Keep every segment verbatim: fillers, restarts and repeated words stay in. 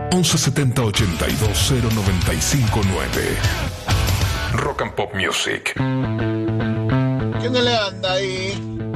once setenta ochenta y dos cero noventa y cinco nueve. Rock and Pop Music. ¿Qué no le anda ahí?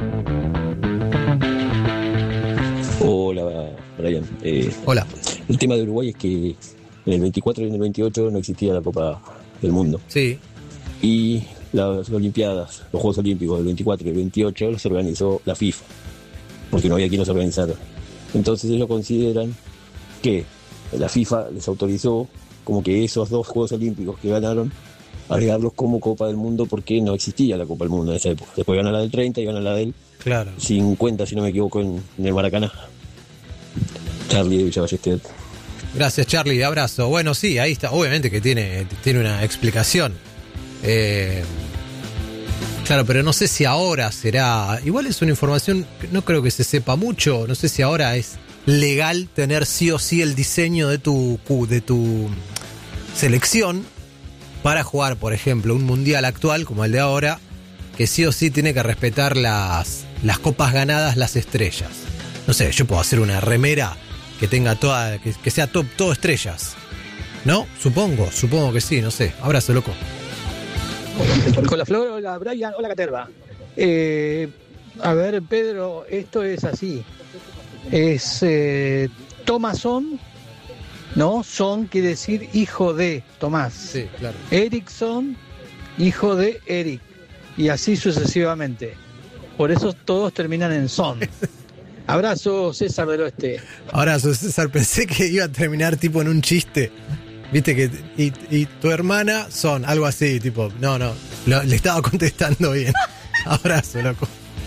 Hola, Brian. Eh, Hola. El tema de Uruguay es que en el veinticuatro y en el veintiocho no existía la Copa del Mundo. Sí. Y las Olimpiadas, los Juegos Olímpicos del veinticuatro y el veintiocho los organizó la FIFA, porque no había quien los organizara. Entonces ellos consideran que la FIFA les autorizó como que esos dos Juegos Olímpicos que ganaron, agregarlos como Copa del Mundo, porque no existía la Copa del Mundo en esa época. Después ganan la del treinta y ganan la del claro. cincuenta, si no me equivoco, en, en el Maracaná. Charlie de Villa Ballester. Gracias, Charlie, abrazo. Bueno, sí, ahí está. Obviamente que tiene, tiene una explicación. Eh, claro, pero no sé si ahora será... Igual es una información que no creo que se sepa mucho. No sé si ahora es legal tener sí o sí el diseño de tu, de tu selección para jugar, por ejemplo, un mundial actual como el de ahora, que sí o sí tiene que respetar las, las copas ganadas, las estrellas. No sé, yo puedo hacer una remera que tenga toda, que, que sea top, todo estrellas. ¿No? Supongo, supongo que sí, no sé. Abrazo, loco. Con la Flor, hola Brian, hola Caterva. Eh, a ver, Pedro, esto es así. Es eh, Thomason, ¿no? Son quiere decir hijo de Tomás. Sí, claro. Erickson, hijo de Eric. Y así sucesivamente. Por eso todos terminan en son. Abrazo, César del Oeste. Abrazo, César. Pensé que iba a terminar tipo en un chiste. Viste que. Y, y tu hermana son algo así, tipo. No, no. Lo, le estaba contestando bien. Abrazo, loco.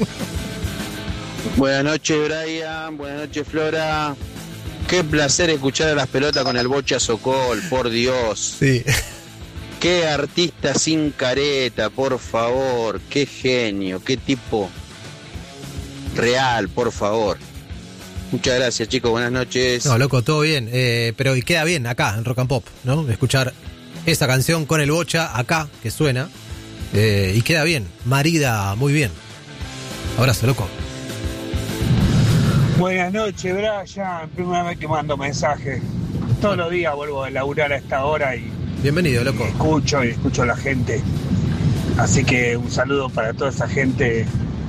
Buenas noches, Brian. Buenas noches, Flora. Qué placer escuchar a las pelotas con el Bocha Sokol, por Dios. Sí. Qué artista sin careta, por favor. Qué genio, qué tipo real, por favor. Muchas gracias, chicos. Buenas noches. No, loco, todo bien. Eh, pero y queda bien acá, en Rock and Pop, ¿no? Escuchar esa canción con el Bocha acá, que suena. Eh, y queda bien. Marida, muy bien. Abrazo, loco. Buenas noches, Brian. Primera vez que mando mensaje. Todos los días vuelvo a laburar a esta hora y... Bienvenido, loco. Y escucho y escucho a la gente. Así que un saludo para toda esa gente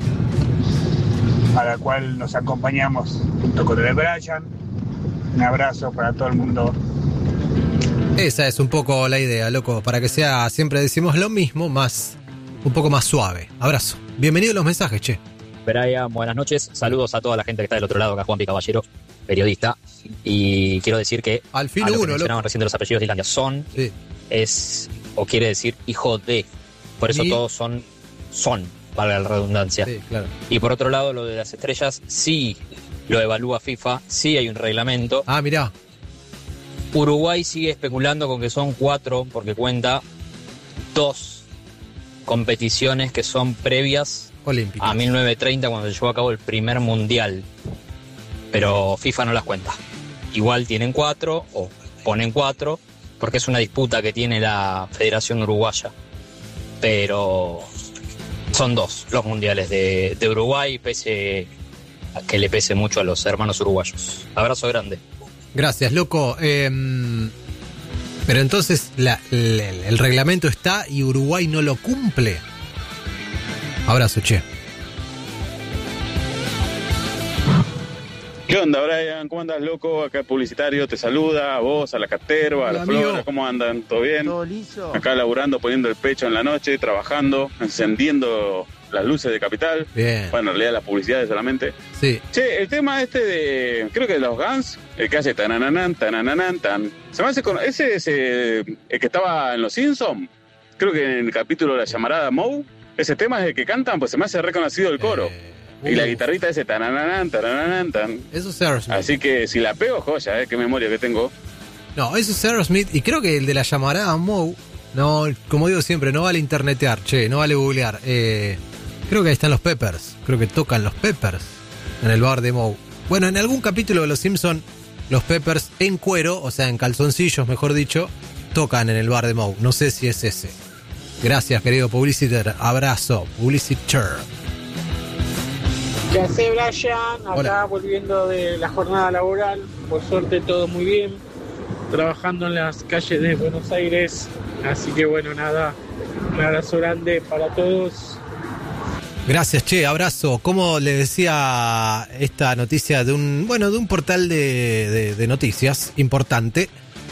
a la cual nos acompañamos junto con el Brian. Un abrazo para todo el mundo. Esa es un poco la idea, loco, para que sea, siempre decimos lo mismo, más, un poco más suave. Abrazo. Bienvenido a los mensajes, che. Brian, buenas noches. Saludos a toda la gente que está del otro lado, acá Juan Pi Caballero, periodista. Y quiero decir que al fin a lo uno, que mencionaban recién de los apellidos de Islandia, son, sí. es, o quiere decir hijo de. Por eso ¿Y? todos son, son, valga la redundancia. Sí, claro. Y por otro lado, lo de las estrellas, sí lo evalúa FIFA, sí hay un reglamento. Ah, mirá. Uruguay sigue especulando con que son cuatro, porque cuenta dos competiciones que son previas olímpicas a mil novecientos treinta, cuando se llevó a cabo el primer mundial. Pero FIFA no las cuenta. Igual tienen cuatro, o ponen cuatro, porque es una disputa que tiene la Federación Uruguaya. Pero son dos los mundiales de, de Uruguay, pese a que le pese mucho a los hermanos uruguayos. Abrazo grande. Gracias, loco. Eh, pero entonces la, la, el reglamento está y Uruguay no lo cumple. Abrazo, che. ¿Qué onda, Brian? ¿Cómo andas, loco? Acá el publicitario te saluda, a vos, a la Caterva, a la Flora. ¿Cómo andan? ¿Todo bien? Todo liso. Acá laburando, poniendo el pecho en la noche, trabajando, encendiendo las luces de Capital. Bien. Bueno, en realidad las publicidades solamente. Sí. Che, el tema este de, creo que de los Guns, el que hace tanananan, tanananan, tan. Se me hace con... Ese es eh, el que estaba en Los Simpsons. Creo que en el capítulo de la llamarada Moe. Ese tema es el que cantan, pues se me hace reconocido el coro. Eh... Y la guitarrita ese tanananan, tanananan, tan. Eso es Aerosmith. Así que si la pego, joya, eh, qué memoria que tengo. No, eso es Aerosmith. Y creo que el de la llamarada Moe, no, como digo siempre, no vale internetear, che, no vale googlear. Eh, creo que ahí están los Peppers. Creo que tocan los Peppers en el bar de Moe. Bueno, en algún capítulo de Los Simpsons, los Peppers en cuero, o sea, en calzoncillos, mejor dicho, tocan en el bar de Moe. No sé si es ese. Gracias, querido Publiciter. Abrazo, Publiciter. ¿Qué hace, Brian? Acá Hola. Volviendo de la jornada laboral, por suerte todo muy bien. trabajando en las calles de Buenos Aires. Así que bueno, nada, un abrazo grande para todos. Gracias, che, abrazo. Como le decía, esta noticia de un, bueno, de un portal de, de, de noticias importante,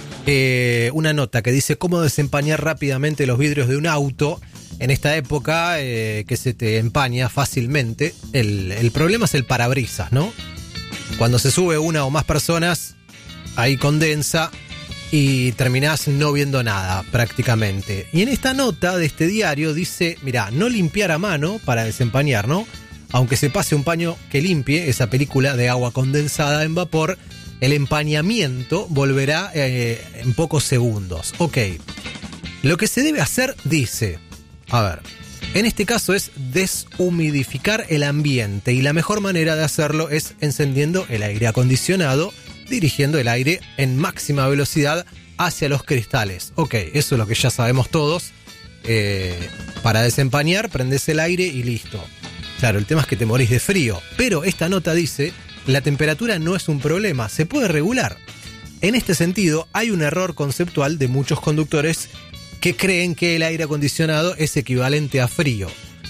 eh, una nota que dice cómo desempañar rápidamente los vidrios de un auto en esta época eh, que se te empaña fácilmente. El, el problema es el parabrisas, ¿no? Cuando se sube una o más personas, ahí condensa y terminás no viendo nada prácticamente. Y en esta nota de este diario dice, mirá, no limpiar a mano para desempañar, ¿no? Aunque se pase un paño que limpie esa película de agua condensada en vapor, el empañamiento volverá eh, en pocos segundos. Ok, lo que se debe hacer, dice, a ver, en este caso es deshumidificar el ambiente y la mejor manera de hacerlo es encendiendo el aire acondicionado, dirigiendo el aire en máxima velocidad hacia los cristales. Ok, eso es lo que ya sabemos todos. Eh, para desempañar, prendés el aire y listo. Claro, el tema es que te morís de frío. Pero esta nota dice, la temperatura no es un problema, se puede regular. En este sentido, hay un error conceptual de muchos conductores que creen que el aire acondicionado es equivalente a frío.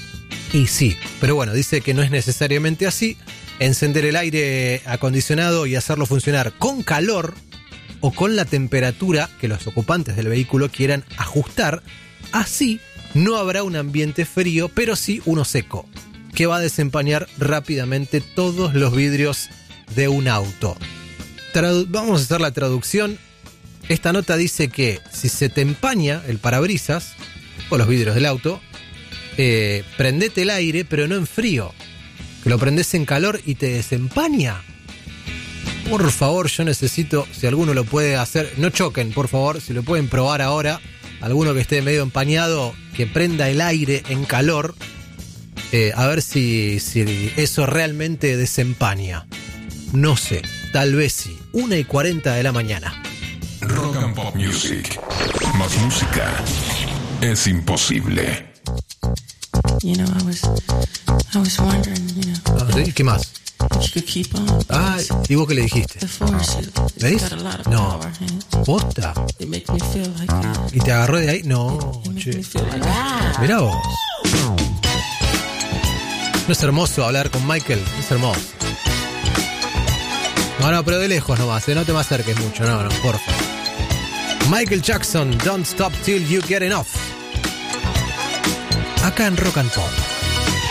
Y sí, pero bueno, dice que no es necesariamente así. Encender el aire acondicionado y hacerlo funcionar con calor o con la temperatura que los ocupantes del vehículo quieran ajustar. Así no habrá un ambiente frío, pero sí uno seco, que va a desempañar rápidamente todos los vidrios de un auto. Tradu- Vamos a hacer la traducción. Esta nota dice que si se te empaña el parabrisas o los vidrios del auto, eh, prendete el aire, pero no en frío. Que lo prendés en calor y te desempaña. Por favor, yo necesito, si alguno lo puede hacer, no choquen, por favor, si lo pueden probar ahora, alguno que esté medio empañado, que prenda el aire en calor, eh, a ver si, si eso realmente desempaña. No sé, tal vez sí. una y cuarenta de la mañana. Rock and Pop Music. Más música es imposible. You know, I was, I was wondering, you know. Ah, ¿sí? ¿Qué más? If you could keep on. Ah, ¿y vos qué le dijiste? The force, it, it's ¿Veis? got a lot of No. power, huh? ¿Posta? It makes me feel like. Uh, ¿Y te agarró de ahí? No, it makes che. me feel like. Ah. Mirá vos. No es hermoso hablar con Michael, es hermoso. No, no, pero de lejos nomás, ¿eh? No te me acerques mucho, no, no, por favor. Michael Jackson, Don't Stop Till You Get Enough. Acá en Rock and Pop.